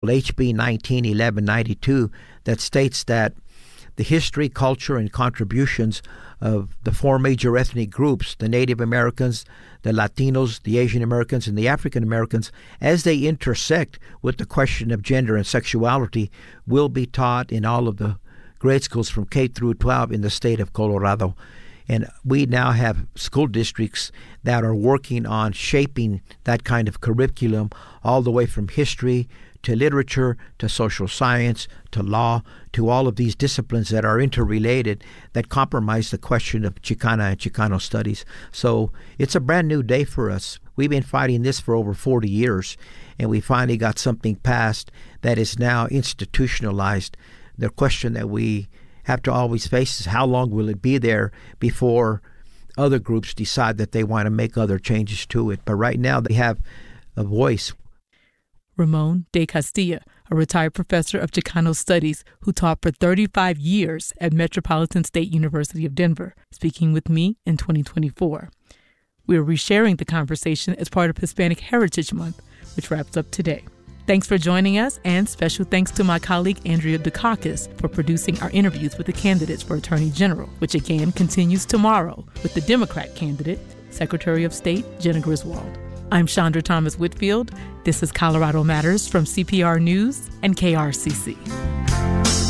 HB 191192 that states that the history, culture, and contributions of the four major ethnic groups, the Native Americans, the Latinos, the Asian Americans, and the African Americans, as they intersect with the question of gender and sexuality, will be taught in all of the grade schools from K through 12 in the state of Colorado. And we now have school districts that are working on shaping that kind of curriculum all the way from history to literature, to social science, to law, to all of these disciplines that are interrelated that compromise the question of Chicana and Chicano studies. So it's a brand new day for us. We've been fighting this for over 40 years, and we finally got something passed that is now institutionalized. The question that we have to always face is how long will it be there before other groups decide that they want to make other changes to it. But right now they have a voice. Ramon de Castilla, a retired professor of Chicano Studies who taught for 35 years at Metropolitan State University of Denver, speaking with me in 2024. We are resharing the conversation as part of Hispanic Heritage Month, which wraps up today. Thanks for joining us, and special thanks to my colleague Andrea Dukakis for producing our interviews with the candidates for Attorney General, which again continues tomorrow with the Democrat candidate, Secretary of State Jena Griswold. I'm Chandra Thomas Whitfield. This is Colorado Matters from CPR News and KRCC.